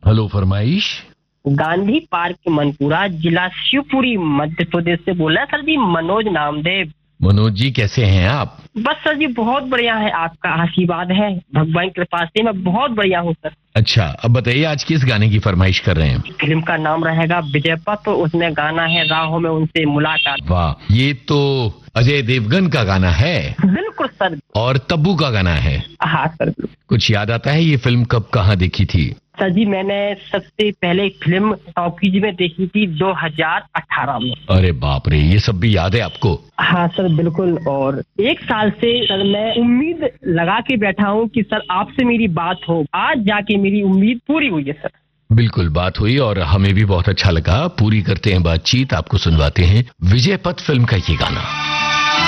Hello, फरमाइश। Gandhi park Manpura, जिला शिवपुरी, मध्य प्रदेश से बोल रहा है सर जी, मनोज नामदेव। मनोज जी, कैसे हैं आप? बस सर जी बहुत बढ़िया है, आपका आशीर्वाद है, भगवान की कृपा से मैं बहुत बढ़िया हूँ सर। अच्छा, अब बताइए आज किस गाने की फरमाइश कर रहे हैं? फिल्म का नाम रहेगा विजय पथ, उसमें गाना है राहों में उनसे मुलाकात। वाह, ये तो अजय देवगन का गाना है। बिल्कुल सर। और तब्बू का गाना है। हाँ सर। कुछ याद आता है ये फिल्म कब कहाँ देखी थी? सर जी मैंने सबसे पहले फिल्म टॉकीज में देखी थी 2018 में। अरे बाप रे, ये सब भी याद है आपको? हाँ सर बिल्कुल। और एक साल से सर मैं उम्मीद लगा के बैठा हूँ कि सर आपसे मेरी बात हो, आज जाके मेरी उम्मीद पूरी हुई है सर। बिल्कुल बात हुई और हमें भी बहुत अच्छा लगा। पूरी करते हैं बातचीत, आपको सुनवाते हैं विजय पथ फिल्म का ये गाना।